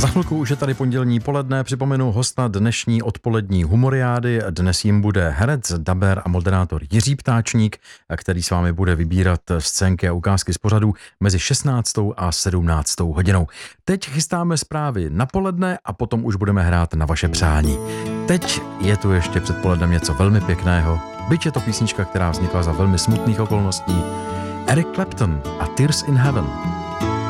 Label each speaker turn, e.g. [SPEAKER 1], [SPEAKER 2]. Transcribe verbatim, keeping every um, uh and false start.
[SPEAKER 1] Za chvilku už je tady pondělní poledne, připomenu hosta dnešní odpolední humoriády. Dnes jim bude herec, daber a moderátor Jiří Ptáčník, který s vámi bude vybírat scénky a ukázky z pořadu mezi šestnáctou a sedmnáctou hodinou. Teď chystáme zprávy na poledne a potom už budeme hrát na vaše přání. Teď je tu ještě předpolednem něco velmi pěkného, byť je to písnička, která vznikla za velmi smutných okolností. Eric Clapton a Tears in Heaven.